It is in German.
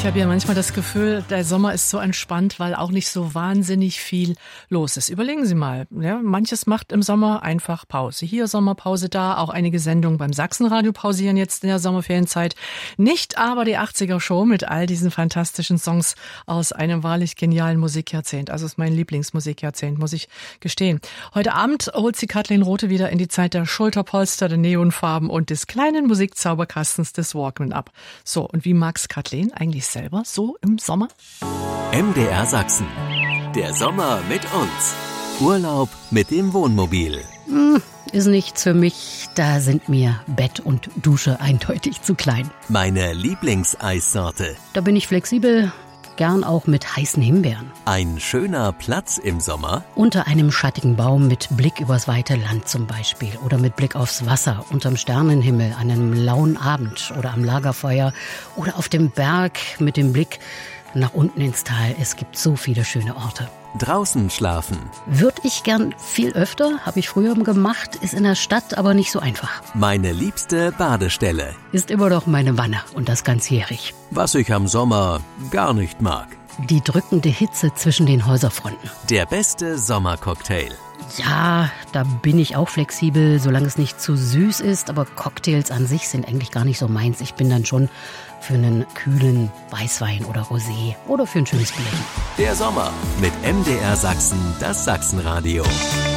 habe ja manchmal das Gefühl, der Sommer ist so entspannt, weil auch nicht so wahnsinnig viel los ist. Überlegen Sie mal, ja, manches macht im Sommer einfach Pause. Hier Sommerpause, da auch einige Sendungen beim Sachsenradio pausieren jetzt in der Sommerferienzeit. Nicht aber die 80er-Show mit all diesen fantastischen Songs aus einem wahrlich genialen Musikjahrzehnt. Also es ist mein Lieblingsmusikjahrzehnt, muss ich gestehen. Heute Abend holt sie Kathleen Rothe wieder in die Zeit der Schulterpolster, der Neonfarben und des kleinen Musikzauberkastens des Walkman ab. So, und wie mag's Kathleen eigentlich selber so im Sommer? MDR Sachsen. Der Sommer mit uns. Urlaub mit dem Wohnmobil. Ist nichts für mich. Da sind mir Bett und Dusche eindeutig zu klein. Meine Lieblingseissorte. Da bin ich flexibel, gern auch mit heißen Himbeeren. Ein schöner Platz im Sommer. Unter einem schattigen Baum mit Blick übers weite Land zum Beispiel. Oder mit Blick aufs Wasser, unterm Sternenhimmel, an einem lauen Abend oder am Lagerfeuer. Oder auf dem Berg mit dem Blick nach unten ins Tal. Es gibt so viele schöne Orte. Draußen schlafen. Würde ich gern viel öfter, habe ich früher gemacht, ist in der Stadt aber nicht so einfach. Meine liebste Badestelle. Ist immer noch meine Wanne und das ganzjährig. Was ich am Sommer gar nicht mag. Die drückende Hitze zwischen den Häuserfronten. Der beste Sommercocktail. Ja, da bin ich auch flexibel, solange es nicht zu süß ist. Aber Cocktails an sich sind eigentlich gar nicht so meins. Ich bin dann schon für einen kühlen Weißwein oder Rosé oder für ein schönes Bierchen. Der Sommer mit MDR Sachsen, das Sachsenradio.